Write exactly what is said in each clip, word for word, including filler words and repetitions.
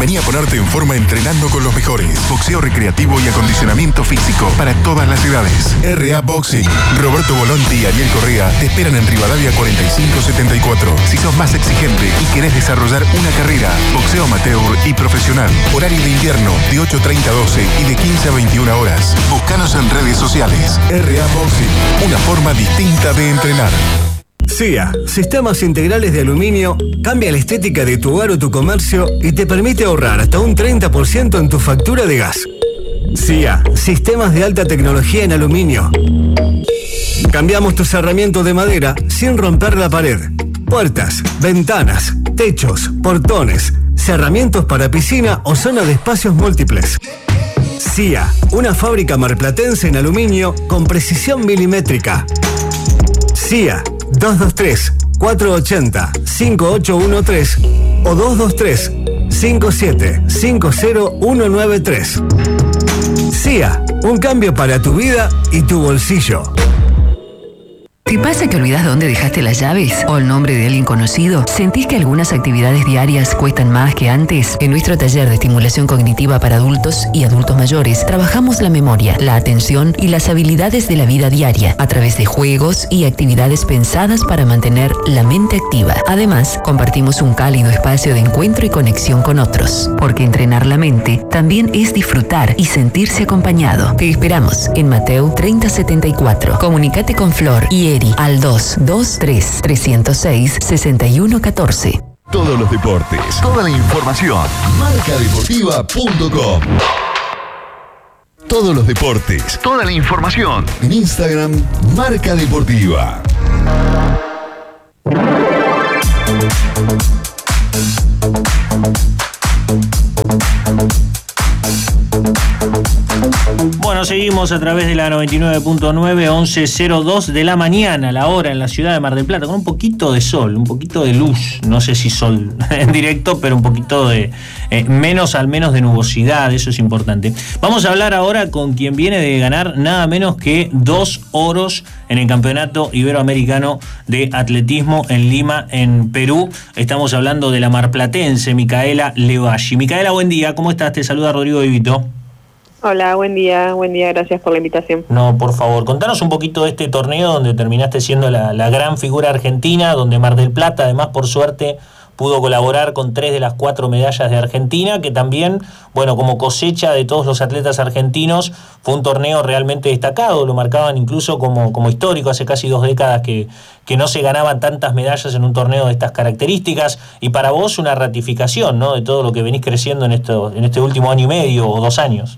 Vení a ponerte en forma entrenando con los mejores. Boxeo recreativo y acondicionamiento físico para todas las edades. R A Boxing. Roberto Volonti y Ariel Correa te esperan en Rivadavia cuarenta y cinco setenta y cuatro. Si sos más exigente y querés desarrollar una carrera, boxeo amateur y profesional. Horario de invierno de ocho treinta a doce y de quince a veintiuna horas. Búscanos en redes sociales. R A Boxing. Una forma distinta de entrenar. C I A, Sistemas Integrales de Aluminio, cambia la estética de tu hogar o tu comercio y te permite ahorrar hasta un treinta por ciento en tu factura de gas. C I A, Sistemas de Alta Tecnología en Aluminio. Cambiamos tu cerramiento de madera sin romper la pared. Puertas, ventanas, techos, portones, cerramientos para piscina o zona de espacios múltiples. C I A, una fábrica marplatense en aluminio con precisión milimétrica. C I A, dos dos tres, cuatro ocho cero, cinco ocho uno tres o dos dos tres, cinco siete cinco cero uno nueve tres. C I A, un cambio para tu vida y tu bolsillo. ¿Te pasa que olvidas dónde dejaste las llaves o el nombre de alguien conocido? ¿Sentís que algunas actividades diarias cuestan más que antes? En nuestro taller de estimulación cognitiva para adultos y adultos mayores trabajamos la memoria, la atención y las habilidades de la vida diaria a través de juegos y actividades pensadas para mantener la mente activa. Además, compartimos un cálido espacio de encuentro y conexión con otros, porque entrenar la mente también es disfrutar y sentirse acompañado. Te esperamos en Mateo treinta setenta y cuatro. Comunicate con Flor y Eri al dos dos tres, tres cero seis, seis uno uno cuatro. Todos los deportes, toda la información. marca deportiva punto com. Todos los deportes, toda la información. En Instagram, Marca Deportiva. Bueno, seguimos a través de la noventa y nueve punto nueve, once cero dos de la mañana, la hora en la ciudad de Mar del Plata, con un poquito de sol, un poquito de luz, no sé si sol en directo, pero un poquito de, eh, menos al menos de nubosidad, eso es importante. Vamos a hablar ahora con quien viene de ganar nada menos que dos oros en el Campeonato Iberoamericano de Atletismo en Lima, en Perú. Estamos hablando de la marplatense Micaela Levalli. Micaela, buen día, ¿cómo estás? Te saluda Rodrigo De Vito. Hola, buen día, buen día, gracias por la invitación. No, por favor, contanos un poquito de este torneo donde terminaste siendo la, la gran figura argentina, donde Mar del Plata, además, por suerte, pudo colaborar con tres de las cuatro medallas de Argentina, que también, bueno, como cosecha de todos los atletas argentinos, fue un torneo realmente destacado, lo marcaban incluso como, como histórico, hace casi dos décadas que, que no se ganaban tantas medallas en un torneo de estas características, y para vos una ratificación, ¿no?, de todo lo que venís creciendo en, esto, en este último año y medio o dos años.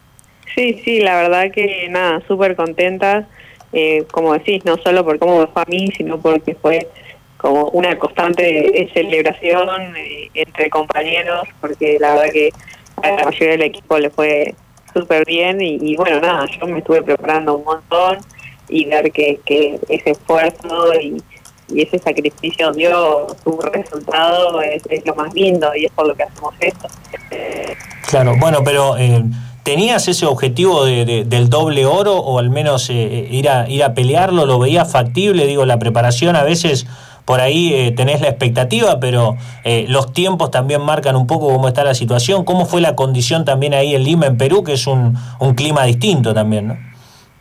Sí, sí, la verdad que nada, súper contenta, eh, como decís, no solo por cómo fue a mí, sino porque fue como una constante celebración eh, entre compañeros, porque la verdad que a la mayoría del equipo le fue súper bien y, y bueno, nada, yo me estuve preparando un montón y ver que, que ese esfuerzo y, y ese sacrificio dio su resultado es, es lo más lindo y es por lo que hacemos esto. Claro, bueno, pero... Eh... ¿Tenías ese objetivo de, de, del doble oro o al menos eh, ir, a, ir a pelearlo? ¿Lo veías factible? Digo, la preparación a veces por ahí eh, tenés la expectativa, pero eh, los tiempos también marcan un poco cómo está la situación. ¿Cómo fue la condición también ahí en Lima, en Perú, que es un, un clima distinto también, ¿no?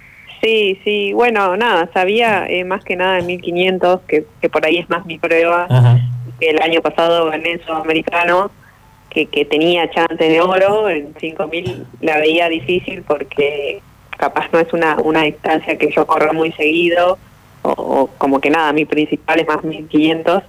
Sí, sí, bueno, nada, sabía eh, más que nada en mil quinientos, que, que por ahí es más mi prueba. Uh-huh. Que el año pasado gané el sudamericano, Que, que tenía chances de oro. En cinco mil la veía difícil porque capaz no es una, una distancia que yo corro muy seguido, o, o como que nada, mi principal es más mil quinientos.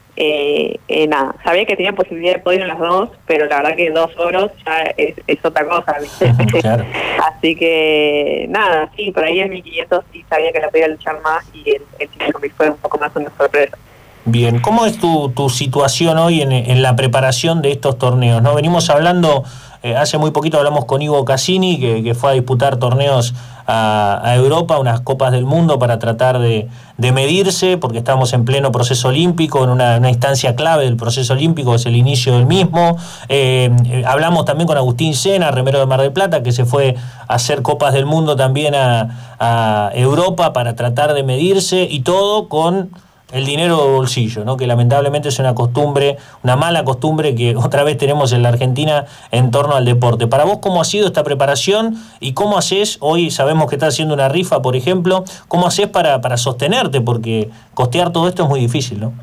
Eh, eh, nada, sabía que tenía posibilidad de poder en las dos, pero la verdad que dos oros ya es, es otra cosa, ¿viste? Claro. Así que nada, sí, por ahí en mil quinientos sí sabía que la podía luchar más, y el, el cinco mil fue un poco más una sorpresa. Bien, ¿cómo es tu, tu situación hoy en, en la preparación de estos torneos, ¿no? Venimos hablando, eh, hace muy poquito hablamos con Ivo Cassini, que, que fue a disputar torneos a, a Europa, unas Copas del Mundo, para tratar de, de medirse, porque estamos en pleno proceso olímpico, en una, una instancia clave del proceso olímpico, es el inicio del mismo. Eh, eh, hablamos también con Agustín Sena, remero de Mar del Plata, que se fue a hacer Copas del Mundo también a, a Europa para tratar de medirse, y todo con el dinero de bolsillo, ¿no? Que lamentablemente es una costumbre, una mala costumbre que otra vez tenemos en la Argentina en torno al deporte. Para vos, ¿cómo ha sido esta preparación y cómo haces? Hoy sabemos que estás haciendo una rifa, por ejemplo. ¿Cómo haces para, para sostenerte? Porque costear todo esto es muy difícil, ¿no?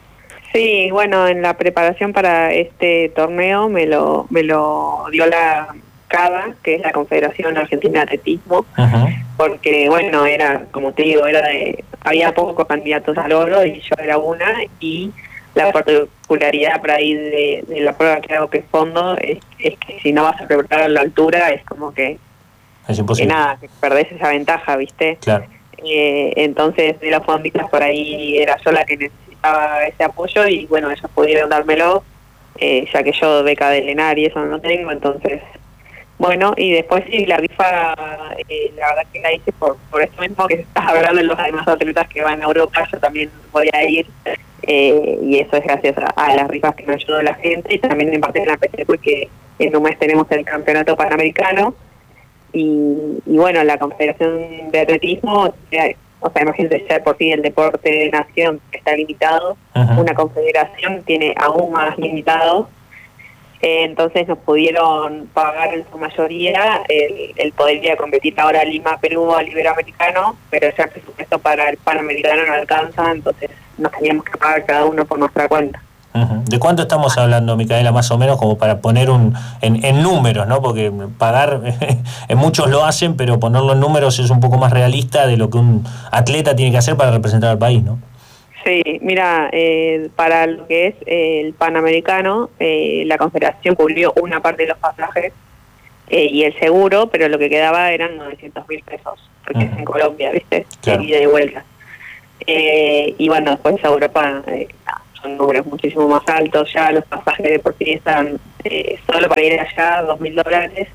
Sí, bueno, en la preparación para este torneo me lo, me lo dio la CADA, que es la Confederación Argentina de Atletismo, uh-huh. porque, bueno, era, como te digo, era de, había pocos candidatos al oro y yo era una, y la particularidad por ahí de, de la prueba que hago que es fondo es, es que si no vas a preparar a la altura es como que, es imposible. que nada, que perdés esa ventaja, ¿viste? Claro. Eh, entonces de las fonditas por ahí era yo la que necesitaba ese apoyo y bueno, ellos pudieron dármelo, eh, ya que yo beca de Lenar y eso no tengo, entonces bueno, y después sí, la rifa, eh, la verdad que la hice por, por esto mismo que estás hablando de los demás atletas que van a Europa, yo también voy a ir, eh, y eso es gracias a, a las rifas que me ayudó la gente, y también en parte de la P C, porque en un mes tenemos el campeonato panamericano, y, y bueno, la Confederación de Atletismo, o sea, imagínate, ya por sí el deporte de nación está limitado, uh-huh. una confederación tiene aún más limitado. Eh, entonces nos pudieron pagar en su mayoría el, el poder ir a competir ahora a Lima, Perú, al Iberoamericano, pero ya el presupuesto para el Panamericano no alcanza, entonces nos teníamos que pagar cada uno por nuestra cuenta. Uh-huh. ¿De cuánto estamos hablando, Micaela, más o menos, como para poner un en, en números, ¿no? Porque pagar, en muchos lo hacen, pero ponerlo en números es un poco más realista de lo que un atleta tiene que hacer para representar al país, ¿no? Sí, mira, eh, para lo que es eh, el Panamericano, eh, la Confederación cubrió una parte de los pasajes eh, y el seguro, pero lo que quedaba eran novecientos mil pesos, porque uh-huh. es en Colombia, ¿viste? Claro. De ida y vuelta. Eh, y bueno, después a Europa eh, son números muchísimo más altos, ya los pasajes de por sí están eh, solo para ir allá, dos mil dólares,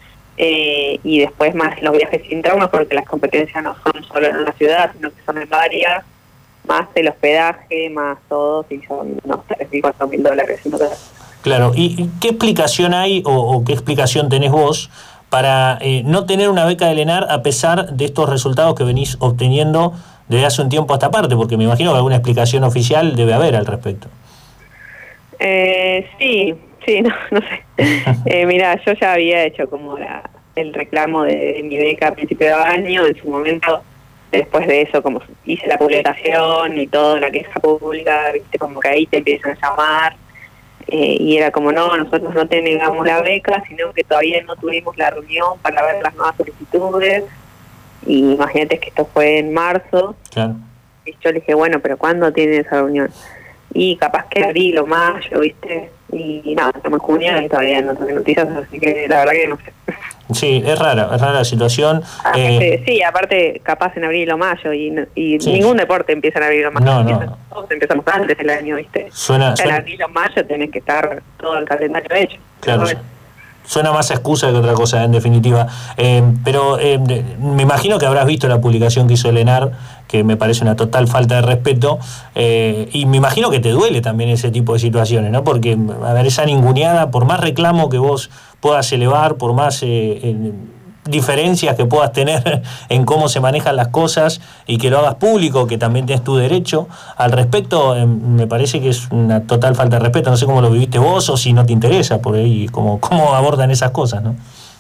eh, y después más los viajes internos, porque las competencias no son solo en una ciudad, sino que son en varias, más el hospedaje, más todo, y son unos tres mil, cuatro mil dólares. Claro, ¿y qué explicación hay o, o qué explicación tenés vos para eh, no tener una beca de Lenar a pesar de estos resultados que venís obteniendo desde hace un tiempo a esta parte? Porque me imagino que alguna explicación oficial debe haber al respecto. Eh, sí, sí, no, no sé. eh, mira, yo ya había hecho como la, el reclamo de, de mi beca a principio de año, en su momento. Después de eso, como hice la publicación y todo, la queja pública, viste, como que ahí te empiezan a llamar, eh, y era como, no, nosotros no te negamos la beca, sino que todavía no tuvimos la reunión para ver las nuevas solicitudes, y imagínate que esto fue en marzo, claro. Y yo le dije, bueno, pero ¿cuándo tienen esa reunión? Y capaz que abril o mayo, viste, y nada, estamos en junio y todavía no tengo noticias, así que la verdad que no sé. Sí, es rara, es rara la situación. Eh, sí, aparte, capaz en abril o mayo, y, y sí, ningún deporte empieza en abril o mayo. No, empieza, no. Todos empezamos antes del año, ¿viste? Suena, o sea, suena... en abril o mayo tenés que estar todo el calendario hecho. Claro. Suena más excusa que otra cosa, en definitiva. Eh, pero eh, me imagino que habrás visto la publicación que hizo Lenar, que me parece una total falta de respeto, eh, y me imagino que te duele también ese tipo de situaciones, ¿no? Porque, a ver, esa ninguneada, por más reclamo que vos puedas elevar, por más eh, eh, diferencias que puedas tener en cómo se manejan las cosas y que lo hagas público, que también tienes tu derecho al respecto, eh, me parece que es una total falta de respeto. No sé cómo lo viviste vos o si no te interesa por ahí, cómo, cómo abordan esas cosas, ¿no?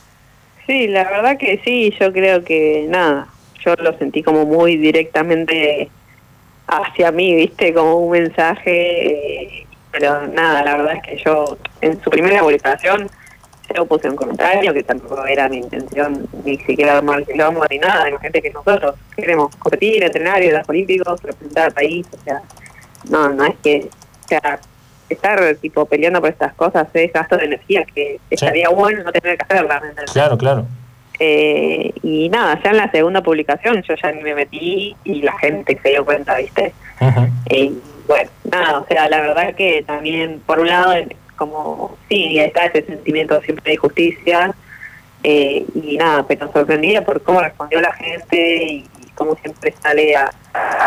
Sí, la verdad que sí, yo creo que nada, yo lo sentí como muy directamente hacia mí, viste, como un mensaje, eh, pero nada, la verdad es que yo en su primera publicación yo puse un comentario que tampoco era mi intención ni siquiera armar quilombo ni nada, imagínate que nosotros queremos competir, entrenar, ir a los olímpicos, representar al país, o sea, no, no es que, o sea, estar tipo peleando por estas cosas es gasto de energía que sí. Estaría bueno no tener que hacerla. Claro, claro. Eh, y nada, ya en la segunda publicación yo ya ni me metí y la gente se dio cuenta, ¿viste? Uh-huh. Eh, bueno, nada, o sea, la verdad que también, por un lado, como, sí, está ese sentimiento siempre de justicia, eh, y nada, pero sorprendida por cómo respondió la gente y cómo siempre sale a,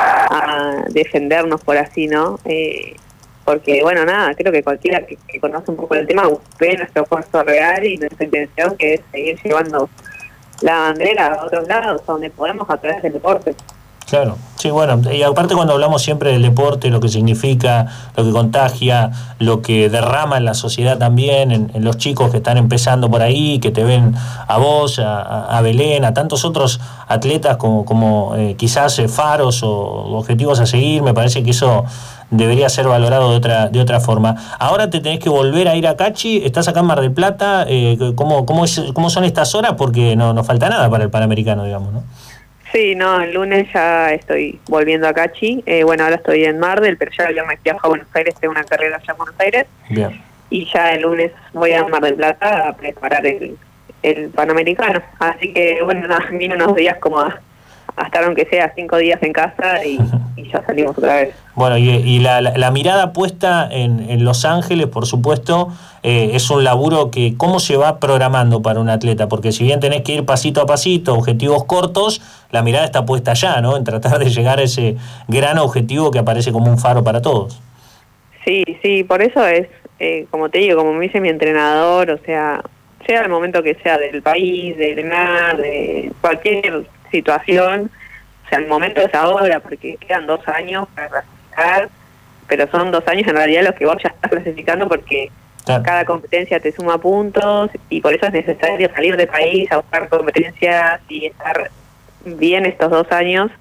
a defendernos por así, ¿no? Eh, porque, bueno, nada, creo que cualquiera que, que conoce un poco el tema ve nuestro esfuerzo real y nuestra intención, que es seguir llevando la bandera a otros lados, donde podemos, a través del deporte. Claro, sí, bueno, y aparte cuando hablamos siempre del deporte, lo que significa, lo que contagia, lo que derrama en la sociedad también, en, en los chicos que están empezando por ahí, que te ven a vos, a, a Belén, a tantos otros atletas como, como eh, quizás eh, faros o objetivos a seguir, me parece que eso debería ser valorado de otra de otra forma. Ahora te tenés que volver a ir a Cachi, estás acá en Mar del Plata, eh, ¿cómo, cómo, es, ¿cómo son estas horas? Porque no, no falta nada para el Panamericano, digamos, ¿no? Sí, no, el lunes ya estoy volviendo a Cachi. Eh, bueno, ahora estoy en Mar del, pero ya el viernes viajo a Buenos Aires, tengo una carrera allá en Buenos Aires. Bien. Y ya el lunes voy a Mar del Plata a preparar el, el Panamericano. Así que, bueno, nada, vine unos días como a, a estar, aunque sea cinco días en casa, y, y ya salimos otra vez. Bueno, y, y la, la, la mirada puesta en, en Los Ángeles, por supuesto, eh, es un laburo que, ¿cómo se va programando para un atleta? Porque si bien tenés que ir pasito a pasito, objetivos cortos, la mirada está puesta allá, ¿no? En tratar de llegar a ese gran objetivo que aparece como un faro para todos. Sí, sí, por eso es, eh, como te digo, como me dice mi entrenador, o sea, sea el momento que sea del país, de entrenar, de cualquier situación, o sea, el momento es ahora, porque quedan dos años para clasificar, pero son dos años en realidad los que vos ya estás clasificando, porque claro, cada competencia te suma puntos, y por eso es necesario salir del país a buscar competencias y estar bien estos dos años.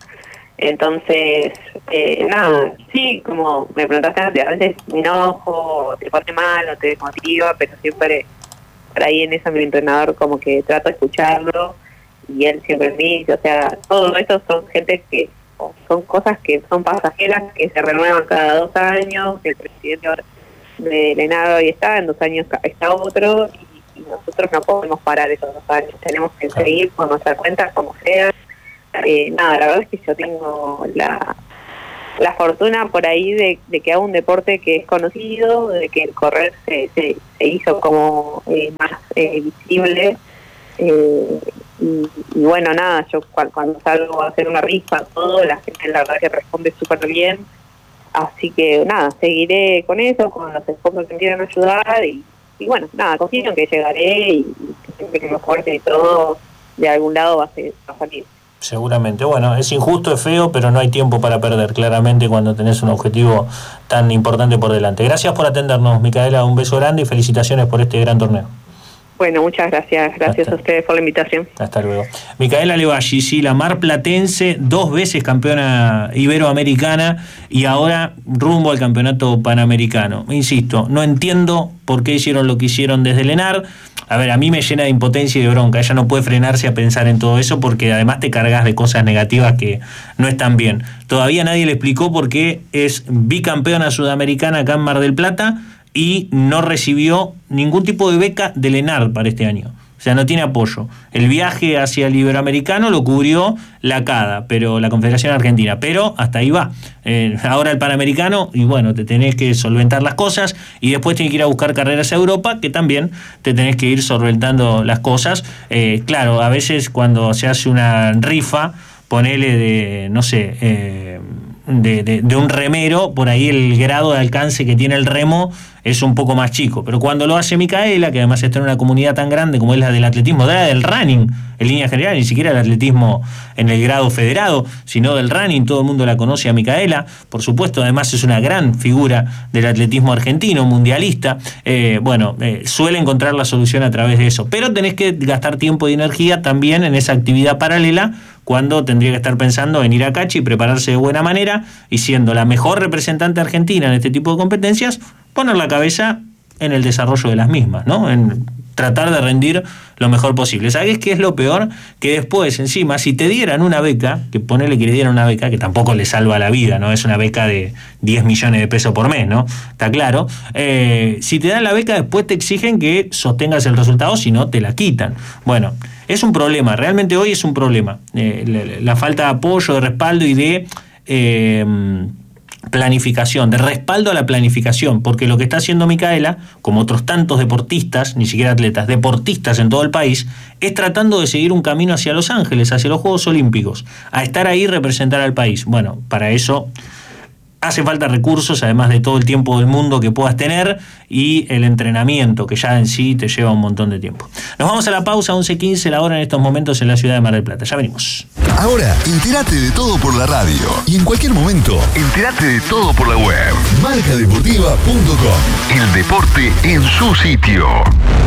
Entonces, eh, nada, sí, como me preguntaste antes, a veces me enojo, te pone mal o te desmotiva, pero siempre por ahí en eso mi entrenador como que trato de escucharlo, y él siempre me dice, o sea, todo esto son gente que, son cosas que son pasajeras, que se renuevan cada dos años, el presidente de Leonardo hoy está, en dos años está otro, y, y nosotros no podemos parar esos dos años, tenemos que seguir con nuestra cuenta como sea. Eh, nada, la verdad es que yo tengo la, la fortuna por ahí de, de que hago un deporte que es conocido, de que el correr se, se, se hizo como eh, más eh, visible, eh, y, y bueno, nada, yo cuando, cuando salgo a hacer una rifa, todo, la gente la verdad que responde súper bien, así que nada, seguiré con eso, con los esfuerzos que me quieran ayudar, y, y bueno, nada, confío en que llegaré, y que siempre que me fuerte y todo, de algún lado va a, ser, va a salir. Seguramente. Bueno, es injusto, es feo, pero no hay tiempo para perder, claramente, cuando tenés un objetivo tan importante por delante. Gracias por atendernos, Micaela, un beso grande y felicitaciones por este gran torneo. Bueno, muchas gracias. Gracias Hasta. a ustedes por la invitación. Hasta luego. Micaela Levalli, sí, la marplatense, dos veces campeona iberoamericana y ahora rumbo al campeonato panamericano. Insisto, no entiendo por qué hicieron lo que hicieron desde el ENAR. A ver, a mí me llena de impotencia y de bronca. Ella no puede frenarse a pensar en todo eso porque además te cargas de cosas negativas que no están bien. Todavía nadie le explicó por qué es bicampeona sudamericana acá en Mar del Plata y no recibió ningún tipo de beca del ENAR para este año. O sea, no tiene apoyo. El viaje hacia el Iberoamericano lo cubrió la CADA, pero la Confederación Argentina, pero hasta ahí va. Eh, ahora el Panamericano, y bueno, te tenés que solventar las cosas, y después tenés que ir a buscar carreras a Europa, que también te tenés que ir solventando las cosas. Eh, claro, a veces cuando se hace una rifa, ponele de, no sé, eh, de, de, de un remero, por ahí el grado de alcance que tiene el remo es un poco más chico, pero cuando lo hace Micaela, que además está en una comunidad tan grande como es la del atletismo, de la del running en línea general, ni siquiera el atletismo en el grado federado, sino del running, todo el mundo la conoce a Micaela, por supuesto, además es una gran figura del atletismo argentino, mundialista, eh, bueno, eh, suele encontrar la solución a través de eso, pero tenés que gastar tiempo y energía también en esa actividad paralela, cuando tendría que estar pensando en ir a Cachi y prepararse de buena manera, y siendo la mejor representante argentina en este tipo de competencias, poner la cabeza en el desarrollo de las mismas, ¿no? En tratar de rendir lo mejor posible. ¿Sabés qué es lo peor? Que después, encima, si te dieran una beca, que ponele que le dieran una beca, que tampoco le salva la vida, ¿no? Es una beca de diez millones de pesos por mes, ¿no? Está claro. Eh, si te dan la beca, después te exigen que sostengas el resultado, si no, te la quitan. Bueno, es un problema, realmente hoy es un problema. Eh, la, la falta de apoyo, de respaldo y de Eh, planificación, de respaldo a la planificación, porque lo que está haciendo Micaela, como otros tantos deportistas, ni siquiera atletas, deportistas en todo el país, es tratando de seguir un camino hacia Los Ángeles, hacia los Juegos Olímpicos, a estar ahí y representar al país. Bueno, para eso Hace falta recursos, además de todo el tiempo del mundo que puedas tener y el entrenamiento, que ya en sí te lleva un montón de tiempo. Nos vamos a la pausa, once quince la hora en estos momentos en la ciudad de Mar del Plata. Ya venimos. Ahora, entérate de todo por la radio. Y en cualquier momento, entérate de todo por la web. marca deportiva punto com. El deporte en su sitio.